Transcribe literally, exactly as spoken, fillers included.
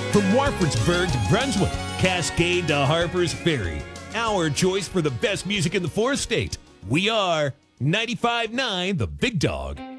From Warfordsburg to Brunswick, Cascade to Harper's Ferry, our choice for the best music in the fourth state. We are ninety-five point nine The Big Dog.